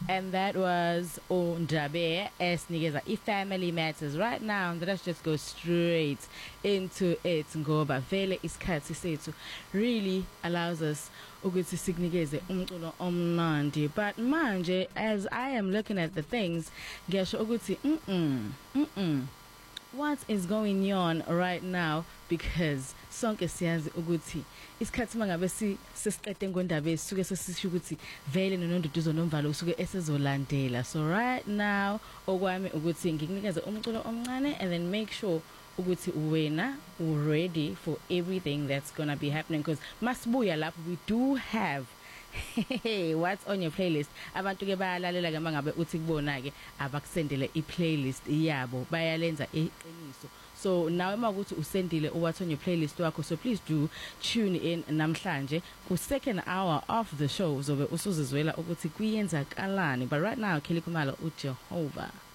And that was Undabe esinikeza iFamily Matters. Right now, let's just go straight into it ngoba vele isikhathi sethu really allows us ukuthi sikunikeze umculo omnandi. But manje, as I am looking at the things, ngisho ukuthi what is going on right now, because sonke siyazi ukuthi isikhathi mangabe sesiqede ngondaba esisuke sesisho ukuthi vele noNonduduzo Nomvalo usuke esezolandela. So right now okwami ukuthi ngikunikeze umculo omncane and then make sure ukuthi wena ready for everything that's gonna be happening, because masibuya lapho we do have what's on your playlist. Abantu ke bayalalela ke mangabe uthi kubona ke abakusendele iplaylist yabo bayalenza iqiniso. So nawe makuthi usendile what's on your playlist wakho, so please do tune in namhlanje ku second hour of the show zobe usuzizwela ukuthi kuyenzakalani. But right now Kelly Khumalo uJehova.